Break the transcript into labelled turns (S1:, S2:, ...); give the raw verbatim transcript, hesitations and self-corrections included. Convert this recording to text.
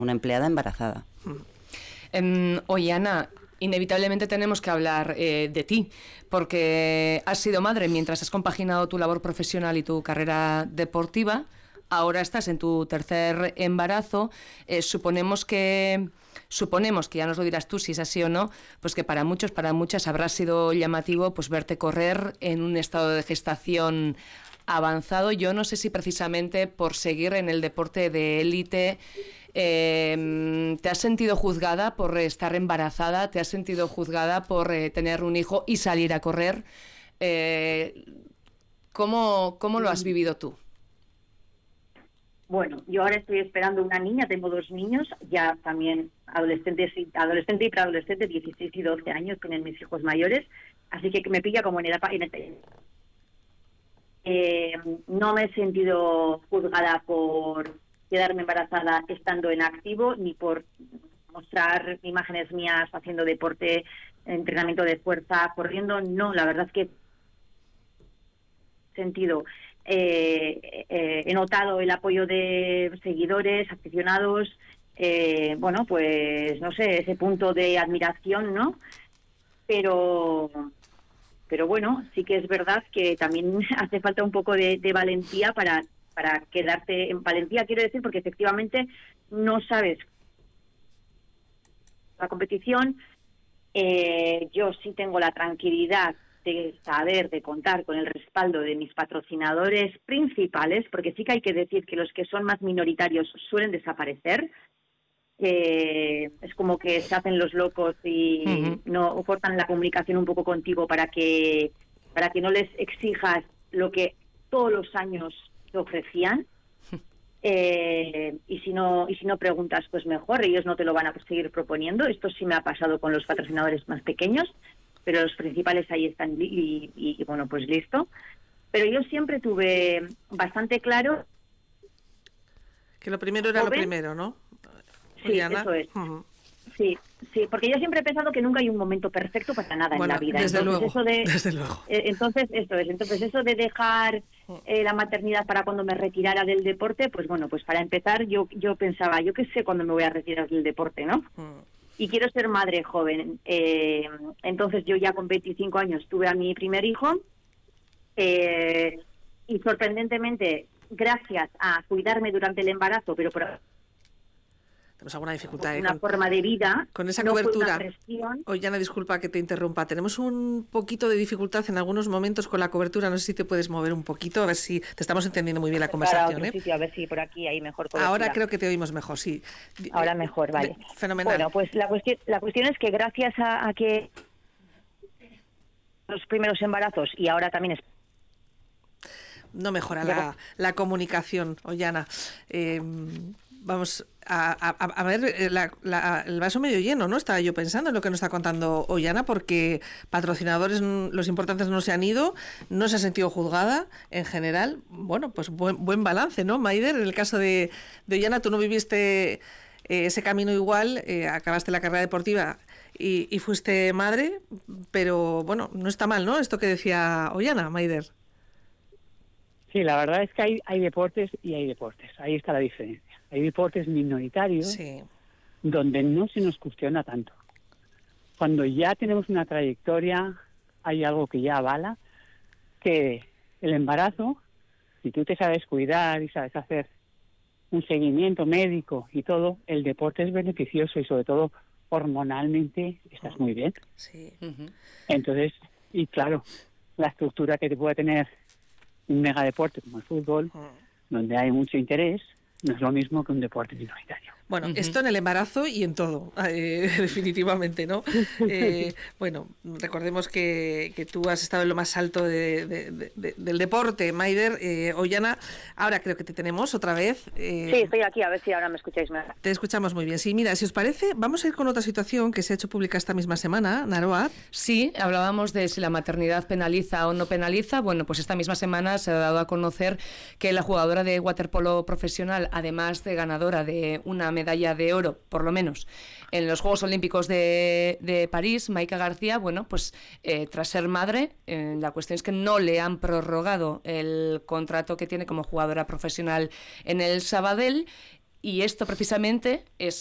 S1: una empleada embarazada.
S2: Um, oye, Ana, inevitablemente tenemos que hablar eh, de ti, porque has sido madre mientras has compaginado tu labor profesional y tu carrera deportiva. Ahora estás en tu tercer embarazo. Eh, suponemos que suponemos que ya nos lo dirás tú si es así o no, pues que para muchos, para muchas habrá sido llamativo pues verte correr en un estado de gestación avanzado. Yo no sé si precisamente por seguir en el deporte de élite eh, te has sentido juzgada por estar embarazada, te has sentido juzgada por eh, tener un hijo y salir a correr. Eh, ¿cómo, ¿Cómo lo has vivido tú?
S3: Bueno, yo ahora estoy esperando una niña, tengo dos niños, ya también adolescentes, adolescente y preadolescente, dieciséis y doce años, tienen mis hijos mayores, así que me pilla como en edad... En este, eh, no me he sentido juzgada por quedarme embarazada estando en activo, ni por mostrar imágenes mías haciendo deporte, entrenamiento de fuerza, corriendo, no, la verdad es que he sentido... Eh, eh, he notado el apoyo de seguidores, aficionados, eh, bueno, pues no sé, ese punto de admiración, ¿no? Pero, pero bueno, sí que es verdad que también hace falta un poco de, de valentía para, para quedarte en valentía, quiero decir, porque efectivamente no sabes la competición. Eh, yo sí tengo la tranquilidad de saber, de contar con el respaldo de mis patrocinadores principales, porque sí que hay que decir que los que son más minoritarios suelen desaparecer. Eh, es como que se hacen los locos y uh-huh. no cortan la comunicación un poco contigo para que para que no les exijas lo que todos los años te ofrecían. Eh, y si no y si no preguntas, pues mejor, ellos no te lo van a seguir proponiendo. Esto sí me ha pasado con los patrocinadores más pequeños, pero los principales ahí están y, y, y bueno, pues listo. Pero yo siempre tuve bastante claro
S4: que lo primero era joven, lo primero, ¿no?
S3: Sí, Diana. Eso es. Uh-huh. Sí, sí, porque yo siempre he pensado que nunca hay un momento perfecto para nada
S4: bueno,
S3: en la vida.
S4: Desde
S3: entonces,
S4: luego,
S3: eso de,
S4: desde luego.
S3: Eh, entonces, eso es. Entonces, eso de dejar eh, la maternidad para cuando me retirara del deporte, pues bueno, pues para empezar, yo yo pensaba, yo qué sé cuándo me voy a retirar del deporte, ¿no? Uh-huh. Y quiero ser madre joven. Eh, entonces yo ya con veinticinco años tuve a mi primer hijo eh, y sorprendentemente, gracias a cuidarme durante el embarazo, pero por
S4: tenemos alguna dificultad, ¿eh?
S3: una
S4: con,
S3: forma de vida,
S4: con esa
S3: no
S4: cobertura.
S3: Oye,
S4: Ana, disculpa que te interrumpa. Tenemos un poquito de dificultad en algunos momentos con la cobertura. No sé si te puedes mover un poquito, a ver si te estamos entendiendo muy bien la conversación.
S3: ¿eh? Sitio, a ver si por aquí hay mejor cobertura.
S4: Ahora creo que te oímos mejor, sí.
S3: Ahora mejor, vale.
S4: Fenomenal.
S3: Bueno, pues la cuestión, la cuestión es que gracias a, a que los primeros embarazos y ahora también es
S4: no mejora la, la comunicación, Ollana. Eh, vamos a, a, a ver la, la, el vaso medio lleno, ¿no? Estaba yo pensando en lo que nos está contando Ollana, porque patrocinadores, los importantes no se han ido, no se ha sentido juzgada en general. Bueno, pues buen, buen balance, ¿no, Maider? En el caso de, de Ollana, tú no viviste eh, ese camino igual, eh, acabaste la carrera deportiva y, y fuiste madre, pero bueno, no está mal, ¿no? Esto que decía Ollana, Maider.
S5: Sí, la verdad es que hay, hay deportes y hay deportes. Ahí está la diferencia. Hay deportes minoritarios
S4: sí.
S5: donde no se nos cuestiona tanto. Cuando ya tenemos una trayectoria, hay algo que ya avala, que el embarazo, si tú te sabes cuidar y sabes hacer un seguimiento médico y todo, el deporte es beneficioso y sobre todo hormonalmente estás muy bien.
S4: Sí.
S5: Uh-huh. Entonces, y claro, la estructura que te puede tener un megadeporte como el fútbol, uh-huh. donde hay mucho interés, no es lo mismo que un deporte minoritario.
S4: Bueno, uh-huh. esto en el embarazo y en todo, eh, definitivamente, ¿no? Eh, bueno, recordemos que, que tú has estado en lo más alto de, de, de, de, del deporte, Maider. eh, Ollana, ahora creo que te tenemos otra vez.
S3: Eh, sí, estoy aquí, a ver si ahora me escucháis mejor.
S4: Te escuchamos muy bien. Sí, mira, si os parece, vamos a ir con otra situación que se ha hecho pública esta misma semana, Naroa.
S2: Sí, hablábamos de si la maternidad penaliza o no penaliza. Bueno, pues esta misma semana se ha dado a conocer que la jugadora de waterpolo profesional, además de ganadora de una medalla de oro, por lo menos, en los Juegos Olímpicos de, de París, Maika García, bueno, pues eh, tras ser madre, eh, la cuestión es que no le han prorrogado el contrato que tiene como jugadora profesional en el Sabadell. Y esto precisamente es